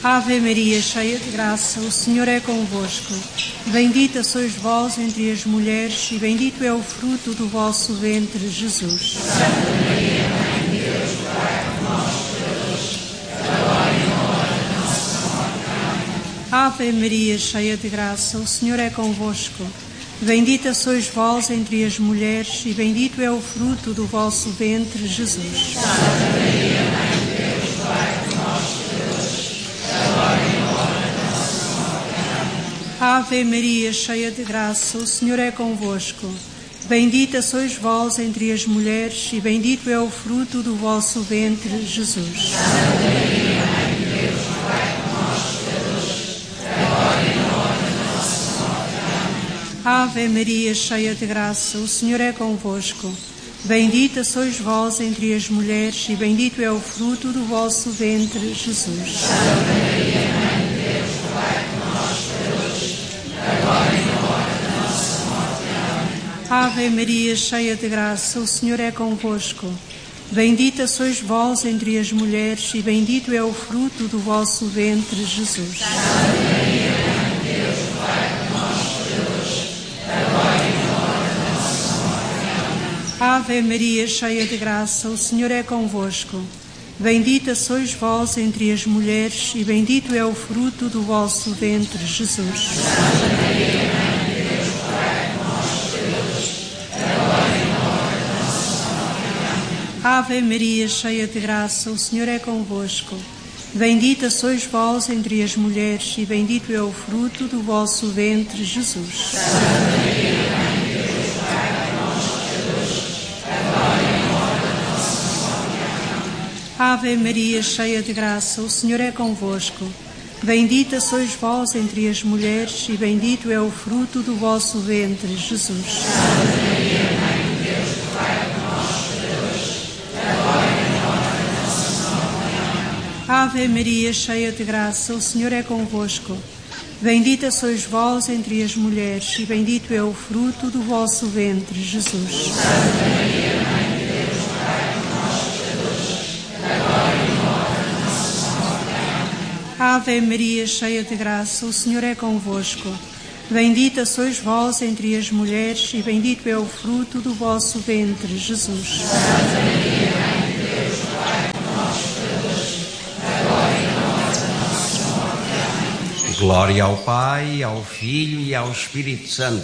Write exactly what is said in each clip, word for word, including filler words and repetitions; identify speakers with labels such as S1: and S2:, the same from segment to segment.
S1: Ave Maria, cheia de graça, o Senhor é convosco. Bendita sois vós entre as mulheres, e bendito é o fruto do vosso ventre, Jesus.
S2: Santa Maria, Mãe de Deus, rogai por nós, pecadores, agora e na hora da nossa morte. Amém.
S1: Ave Maria, cheia de graça, o Senhor é convosco. Bendita sois vós entre as mulheres, e bendito é o fruto do vosso ventre, Jesus.
S2: Santa Maria, Mãe de Deus, rogai por nós, pecadores, agora e na hora da nossa morte. Amém.
S1: Ave Maria, cheia de graça, o Senhor é convosco. Bendita sois vós entre as mulheres, e bendito é o fruto do vosso ventre, Jesus.
S2: Santa Maria, Mãe de Deus, rogai por nós, pecadores, agora e na hora da nossa morte. Amém.
S1: Ave Maria, cheia de graça, o Senhor é convosco. Bendita sois vós entre as mulheres, e bendito é o fruto do vosso ventre, Jesus.
S2: Santa Maria, Mãe de Deus, rogai por nós, pecadores, agora e na hora da nossa morte. Amém.
S1: Ave Maria, cheia de graça, o Senhor é convosco. Bendita sois vós entre as mulheres, e bendito é o fruto do vosso ventre, Jesus.
S2: Santa Maria, Mãe de Deus, rogai por nós, pecadores, agora e na hora da nossa morte. Amém.
S1: Ave Maria, cheia de graça, o Senhor é convosco. Bendita sois vós entre as mulheres, e bendito é o fruto do vosso ventre, Jesus.
S2: Santa Maria, Mãe de Deus, rogai por nós, pecadores, agora e na hora da nossa morte. Amém.
S1: Ave Maria, cheia de graça, o Senhor é convosco. Bendita sois vós entre as mulheres, e bendito é o fruto do vosso ventre, Jesus.
S2: Santa Maria, Mãe de Deus, rogai por nós, pecadores, agora e na hora da nossa morte. Amém.
S1: Ave Maria, cheia de graça, o Senhor é convosco. Bendita sois vós entre as mulheres, e bendito é o fruto do vosso ventre, Jesus.
S2: Santa Maria, Mãe de Deus, rogai por nós, pecadores, agora e na hora da nossa morte. Amém.
S1: Ave Maria, cheia de graça, o Senhor é convosco. Bendita sois vós entre as mulheres, e bendito é o fruto do vosso ventre, Jesus.
S2: Santa Maria, Mãe de Deus, rogai por nós, pecadores, agora e na hora da nossa morte. Amém.
S1: Ave Maria, cheia de graça, o Senhor é convosco. Bendita sois vós entre as mulheres, e bendito é o fruto do vosso ventre, Jesus.
S2: Santa Maria, Mãe de Deus, rogai por nós, pecadores, agora e na hora da nossa morte. Amém.
S3: Glória ao Pai, ao Filho e ao Espírito Santo.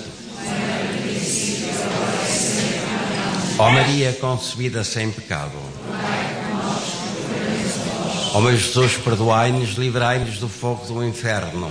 S3: Ó Maria concebida sem pecado. Ó meu Jesus, perdoai-nos, livrai-nos do fogo do inferno.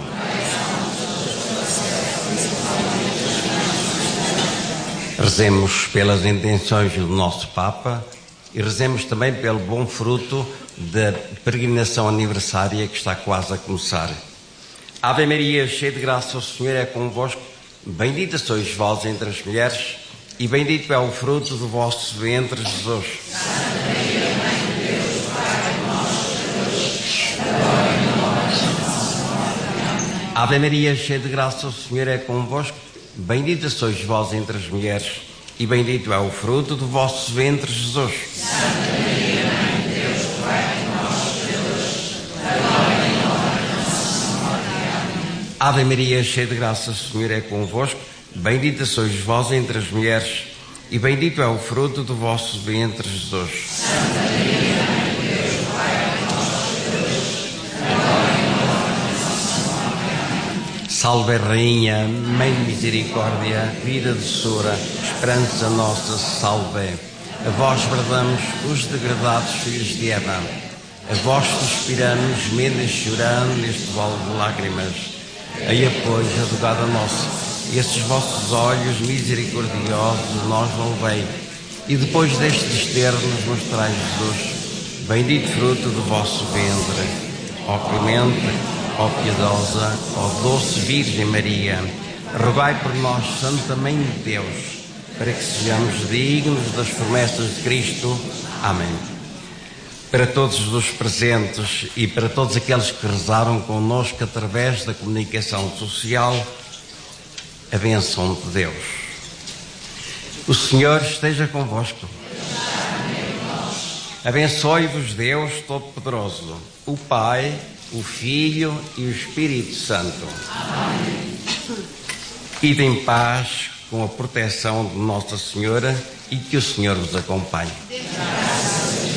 S3: Rezemos pelas intenções do nosso Papa e rezemos também pelo bom fruto da peregrinação aniversária que está quase a começar. Ave Maria, cheia de graça, o Senhor é convosco. Bendita sois vós entre as mulheres, e bendito é o fruto do vosso ventre, Jesus.
S2: Santa Maria, Mãe de Deus, rogai por nós, pecadores, agora e na hora da nossa morte. Amém.
S3: Ave Maria, cheia de graça, o Senhor é convosco. Bendita sois vós entre as mulheres, e bendito é o fruto do vosso ventre, Jesus.
S2: Santa Maria, Mãe de Deus, rogai por nós, pecadores, agora e na hora da nossa morte. Amém.
S3: Ave Maria, cheia de graça, o Senhor é convosco. Bendita sois vós entre as mulheres, e bendito é o fruto do vosso ventre, Jesus.
S2: Santa Maria, Mãe de Deus, rogai por nós, pecadores, agora e na hora da nossa morte. Amém.
S3: Salve Rainha, Mãe de Misericórdia, vida, doçura, esperança nossa, salve. A vós bradamos os degradados filhos de Eva. A vós suspiramos, menos chorando neste vale de lágrimas. Aí, pois, advogada nossa, esses vossos olhos misericordiosos nós volvei, e depois destes termos mostrai Jesus, bendito fruto do vosso ventre. Ó clemente, ó piedosa, ó doce Virgem Maria, rogai por nós, Santa Mãe de Deus, para que sejamos dignos das promessas de Cristo. Amém. Para todos os presentes e para todos aqueles que rezaram connosco através da comunicação social, a bênção de Deus. O Senhor esteja convosco. Abençoe-vos Deus Todo-Poderoso, o Pai, o Filho e o Espírito Santo.
S2: Amém.
S3: Ide em paz com a proteção de Nossa Senhora e que o Senhor vos acompanhe.
S2: Graças